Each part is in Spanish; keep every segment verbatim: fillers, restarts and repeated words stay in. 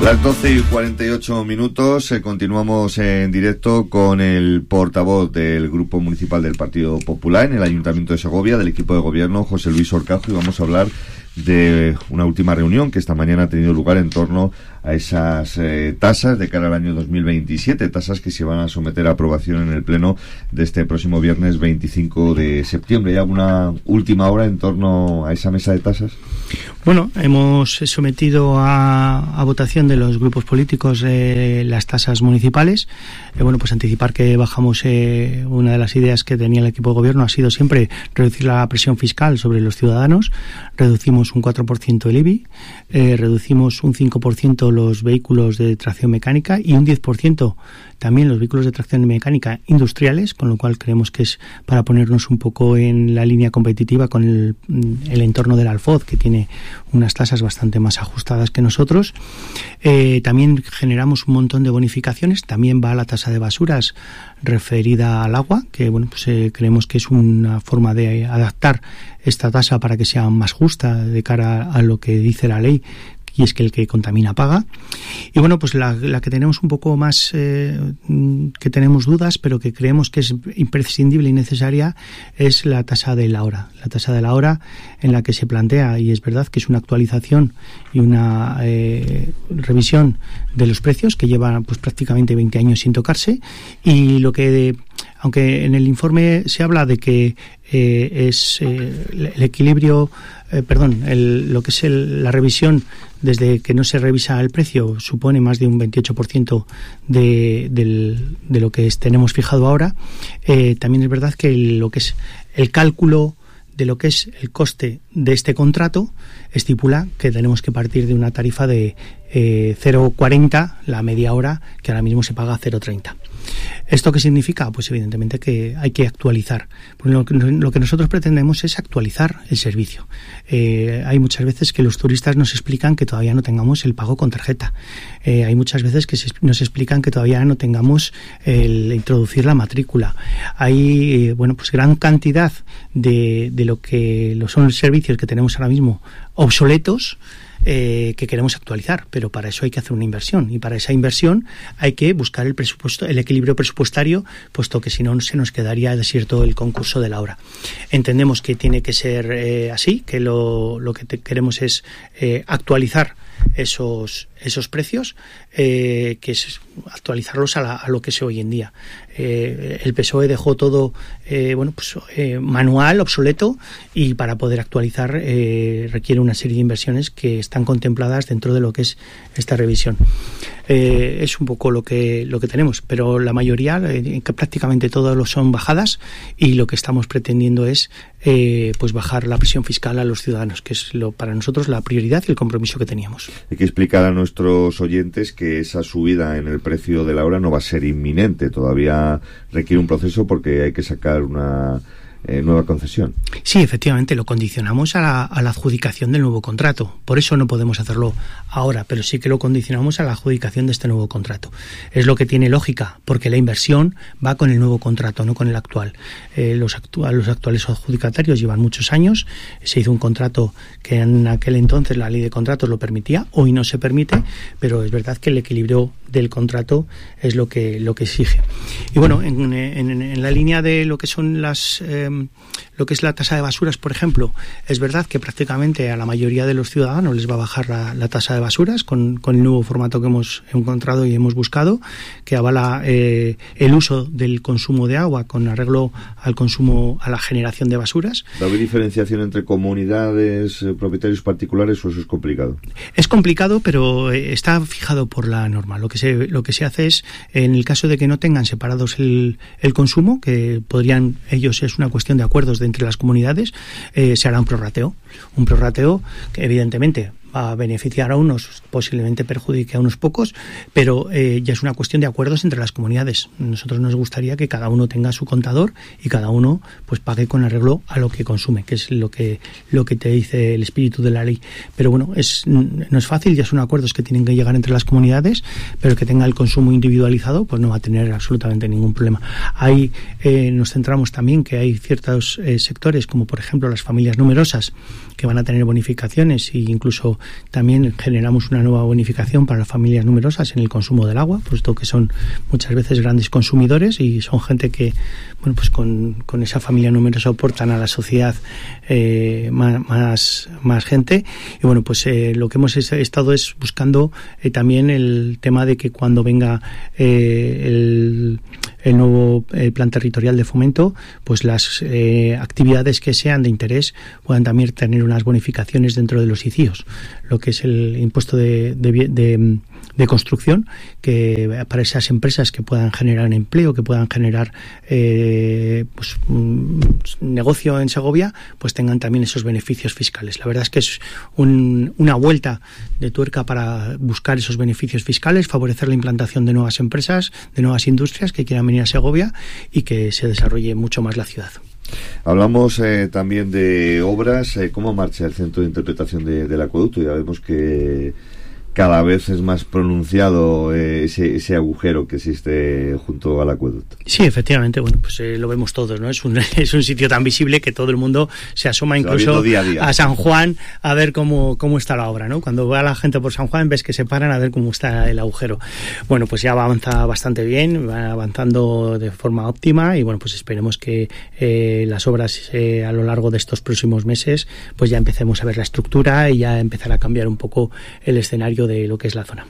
Las doce y cuarenta y ocho minutos, eh, continuamos en directo con el portavoz del Grupo Municipal del Partido Popular en el Ayuntamiento de Segovia, del equipo de gobierno, José Luis Orcajo, y vamos a hablar de una última reunión que esta mañana ha tenido lugar en torno a esas eh, tasas de cara al año dos mil veintisiete, tasas que se van a someter a aprobación en el pleno de este próximo viernes veinticinco de septiembre. ¿Hay alguna última hora en torno a esa mesa de tasas? Bueno, hemos sometido a, a votación de los grupos políticos eh, las tasas municipales. Eh, bueno, pues anticipar que bajamos, eh, una de las ideas que tenía el equipo de gobierno ha sido siempre reducir la presión fiscal sobre los ciudadanos. Reducimos un cuatro por ciento el I B I, eh, reducimos un cinco por ciento los vehículos de tracción mecánica y un diez por ciento también los vehículos de tracción mecánica industriales, con lo cual creemos que es para ponernos un poco en la línea competitiva con el, el entorno del Alfoz, que tiene unas tasas bastante más ajustadas que nosotros. Eh, también generamos un montón de bonificaciones, también va la tasa de basuras referida al agua, que bueno, pues eh, creemos que es una forma de adaptar esta tasa para que sea más justa de cara a lo que dice la ley, y es que el que contamina paga. Y bueno, pues la, la que tenemos un poco más, eh, que tenemos dudas, pero que creemos que es imprescindible y necesaria, es la tasa de la hora. La tasa de la hora en la que se plantea, y es verdad que es una actualización y una eh, revisión de los precios que llevan pues prácticamente veinte años sin tocarse, y lo que, aunque en el informe se habla de que eh, es eh, el equilibrio, eh, perdón, el, lo que es el, la revisión desde que no se revisa el precio supone más de un veintiocho por ciento de, del, de lo que es, tenemos fijado ahora. Eh, también es verdad que el, lo que es el cálculo de lo que es el coste de este contrato estipula que tenemos que partir de una tarifa de eh, cero coma cuarenta la media hora, que ahora mismo se paga cero coma treinta. ¿Esto qué significa? Pues evidentemente que hay que actualizar. Pues lo, que, lo que nosotros pretendemos es actualizar el servicio. Eh, hay muchas veces que los turistas nos explican que todavía no tengamos el pago con tarjeta. Eh, hay muchas veces que se, nos explican que todavía no tengamos el introducir la matrícula. Hay, eh, bueno, pues gran cantidad de, de lo que lo son los servicios que tenemos ahora mismo obsoletos, Eh, que queremos actualizar, pero para eso hay que hacer una inversión, y para esa inversión hay que buscar el presupuesto, el equilibrio presupuestario, puesto que si no se nos quedaría desierto el concurso de la hora. Entendemos que tiene que ser eh, así, que lo, lo que te, queremos es eh, actualizar esos esos precios, eh, que es actualizarlos a, la, a lo que es hoy en día. Eh, el P S O E dejó todo eh, bueno pues eh, manual, obsoleto, y para poder actualizar eh, requiere una serie de inversiones que están contempladas dentro de lo que es esta revisión. Eh, es un poco lo que lo que tenemos, pero la mayoría, eh, que prácticamente todos lo son bajadas, y lo que estamos pretendiendo es eh, pues bajar la presión fiscal a los ciudadanos, que es lo para nosotros la prioridad y el compromiso que teníamos. Hay que explicar a nuestros oyentes que esa subida en el precio de la hora no va a ser inminente, todavía requiere un proceso porque hay que sacar una Eh, nueva concesión. Sí, efectivamente, lo condicionamos a la, a la adjudicación del nuevo contrato. Por eso no podemos hacerlo ahora, pero sí que lo condicionamos a la adjudicación de este nuevo contrato. Es lo que tiene lógica, porque la inversión va con el nuevo contrato, no con el actual. Eh, los, actu- los actuales adjudicatarios llevan muchos años. Se hizo un contrato que en aquel entonces la ley de contratos lo permitía, hoy no se permite, pero es verdad que el equilibrio del contrato es lo que lo que exige. Y bueno, en, en, en la línea de lo que son las eh, lo que es la tasa de basuras, por ejemplo, es verdad que prácticamente a la mayoría de los ciudadanos les va a bajar la, la tasa de basuras con, con el nuevo formato que hemos encontrado y hemos buscado, que avala eh, el uso del consumo de agua con arreglo al consumo, a la generación de basuras. ¿Va a haber diferenciación entre comunidades, eh, propietarios particulares, o eso es complicado? Es complicado, pero eh, está fijado por la norma. Lo que se lo que se hace es, en el caso de que no tengan separados el, el consumo, que podrían ellos, es una cuestión de acuerdos de entre las comunidades, eh, se hará un prorrateo. Un prorrateo que evidentemente va a beneficiar a unos, posiblemente perjudique a unos pocos, pero eh, ya es una cuestión de acuerdos entre las comunidades. Nosotros nos gustaría que cada uno tenga su contador y cada uno pues pague con arreglo a lo que consume, que es lo que lo que te dice el espíritu de la ley. Pero bueno, es no es fácil, ya son acuerdos que tienen que llegar entre las comunidades, pero que tenga el consumo individualizado, pues no va a tener absolutamente ningún problema. Ahí eh, nos centramos también que hay ciertos eh, sectores, como por ejemplo las familias numerosas, que van a tener bonificaciones e incluso también generamos una nueva bonificación para las familias numerosas en el consumo del agua, puesto que son muchas veces grandes consumidores y son gente que, bueno, pues con, con esa familia numerosa aportan a la sociedad eh, más, más, más gente. Y bueno, pues eh, lo que hemos estado es buscando eh, también el tema de que cuando venga eh, el, el nuevo el plan territorial de fomento, pues las eh, actividades que sean de interés puedan también tener unas bonificaciones dentro de los I C I Os, lo que es el impuesto de, de, de, de construcción, que para esas empresas que puedan generar empleo, que puedan generar eh, pues, un negocio en Segovia, pues tengan también esos beneficios fiscales. La verdad es que es un, una vuelta de tuerca para buscar esos beneficios fiscales, favorecer la implantación de nuevas empresas, de nuevas industrias que quieran venir a Segovia y que se desarrolle mucho más la ciudad. Hablamos eh, también de obras. Eh, ¿Cómo marcha el centro de interpretación de, del acueducto? Ya vemos que cada vez es más pronunciado eh, ese, ese agujero que existe junto al acueducto. Sí, efectivamente, bueno, pues eh, lo vemos todos, ¿no? Es un, es un sitio tan visible que todo el mundo se asoma incluso día a, día. a San Juan a ver cómo, cómo está la obra, ¿no? Cuando va la gente por San Juan ves que se paran a ver cómo está el agujero. Bueno, pues ya va avanza bastante bien, va avanzando de forma óptima y bueno, pues esperemos que eh, las obras eh, a lo largo de estos próximos meses pues ya empecemos a ver la estructura y ya empezar a cambiar un poco el escenario de lo que es la zona.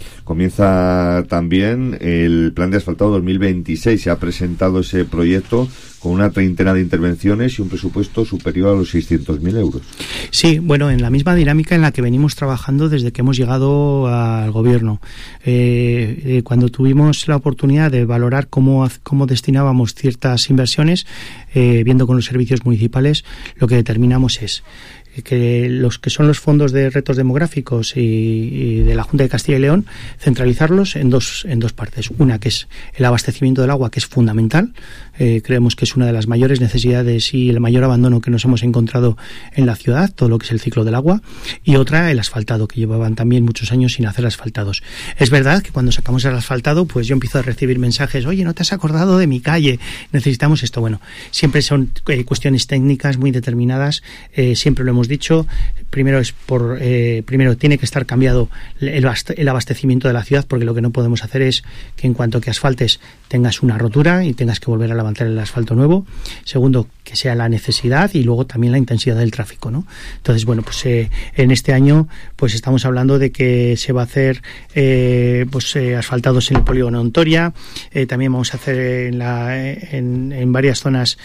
Comienza también el plan de asfaltado dos mil veintiséis. Se ha presentado ese proyecto con una treintena de intervenciones y un presupuesto superior a los seiscientos mil euros. Sí, bueno, en la misma dinámica en la que venimos trabajando desde que hemos llegado al gobierno. Eh, eh, cuando tuvimos la oportunidad de valorar cómo, cómo destinábamos ciertas inversiones, eh, viendo con los servicios municipales, lo que determinamos es que los que son los fondos de retos demográficos y, y de la Junta de Castilla y León, centralizarlos en dos en dos partes. Una que es el abastecimiento del agua, que es fundamental. Eh, creemos que es una de las mayores necesidades y el mayor abandono que nos hemos encontrado en la ciudad, todo lo que es el ciclo del agua. Y otra, el asfaltado, que llevaban también muchos años sin hacer asfaltados. Es verdad que cuando sacamos el asfaltado, pues yo empiezo a recibir mensajes: oye, ¿no te has acordado de mi calle? Necesitamos esto. Bueno, siempre son eh, cuestiones técnicas muy determinadas, eh, siempre lo hemos dicho. Primero es por eh, primero tiene que estar cambiado el, el abastecimiento de la ciudad, porque lo que no podemos hacer es que en cuanto que asfaltes tengas una rotura y tengas que volver a levantar el asfalto nuevo. Segundo, que sea la necesidad, y luego también la intensidad del tráfico, ¿no? Entonces, bueno, pues eh, en este año pues estamos hablando de que se va a hacer eh, pues eh, asfaltados en el polígono Ontoria, eh, también vamos a hacer en, la, en, en varias zonas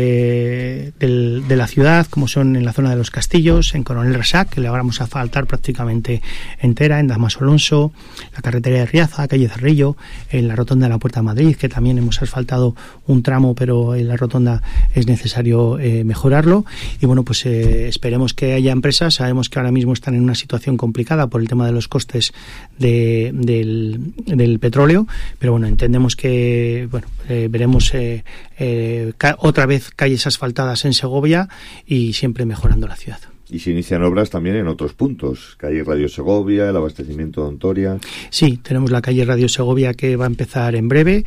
eh, del, de la ciudad, como son en la zona de los Castillos, en Coronel Resac, que le vamos a asfaltar prácticamente entera, en Damaso Alonso, la carretera de Riaza, calle Cerrillo, en la rotonda de la Puerta de Madrid, que también hemos asfaltado un tramo, pero en la rotonda es necesario eh, mejorarlo. Y bueno, pues eh, esperemos que haya empresas. Sabemos que ahora mismo están en una situación complicada por el tema de los costes de, del, del petróleo, pero bueno, entendemos que bueno eh, veremos eh, eh, ca- otra vez calles asfaltadas en Segovia y siempre mejorando la ciudad. Y se inician obras también en otros puntos, calle Radio Segovia, el abastecimiento de Ontoria. Sí, tenemos la calle Radio Segovia que va a empezar en breve.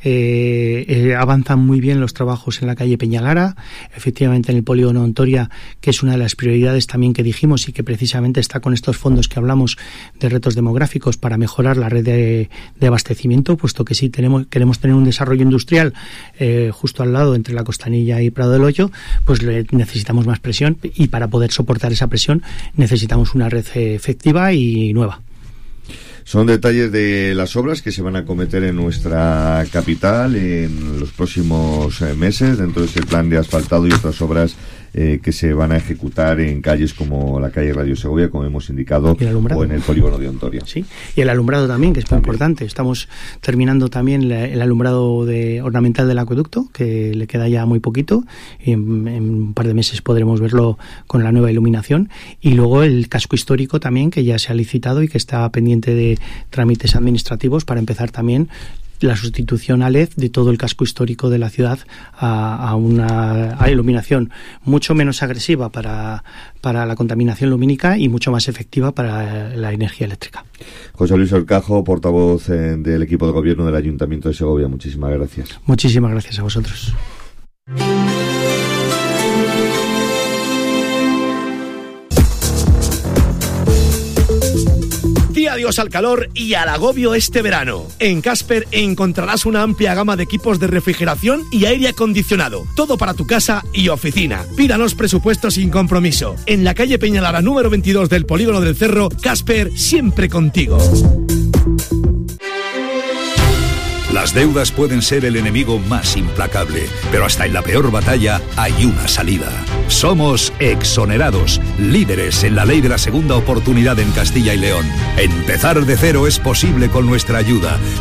Eh, eh, avanzan muy bien los trabajos en la calle Peñalara, efectivamente en el polígono Ontoria, que es una de las prioridades también que dijimos y que precisamente está con estos fondos que hablamos de retos demográficos para mejorar la red de, de abastecimiento, puesto que sí tenemos queremos tener un desarrollo industrial eh, justo al lado entre la Costanilla y Prado del Hoyo, pues le, necesitamos más presión, y para poder soportar esa presión necesitamos una red efectiva y nueva. Son detalles de las obras que se van a acometer en nuestra capital en los próximos eh, meses, dentro de ese plan de asfaltado y otras obras eh, que se van a ejecutar en calles como la calle Radio Segovia, como hemos indicado, o en el polígono de Ontoria. Sí, y el alumbrado también, que es muy también importante. Estamos terminando también la, el alumbrado de, ornamental del acueducto, que le queda ya muy poquito, y en, en un par de meses podremos verlo con la nueva iluminación. Y luego el casco histórico también, que ya se ha licitado y que está pendiente de trámites administrativos para empezar también la sustitución a L E D de todo el casco histórico de la ciudad a, a una a iluminación mucho menos agresiva para, para la contaminación lumínica y mucho más efectiva para la energía eléctrica. José Luis Orcajo, portavoz eh, del equipo de gobierno del Ayuntamiento de Segovia, muchísimas gracias. Muchísimas gracias a vosotros. Adiós al calor y al agobio este verano. En Casper encontrarás una amplia gama de equipos de refrigeración y aire acondicionado. Todo para tu casa y oficina. Pídanos presupuestos sin compromiso. En la calle Peñalara número veintidós del Polígono del Cerro, Casper, siempre contigo. Las deudas pueden ser el enemigo más implacable, pero hasta en la peor batalla hay una salida. Somos Exonerados, líderes en la ley de la segunda oportunidad en Castilla y León. Empezar de cero es posible con nuestra ayuda.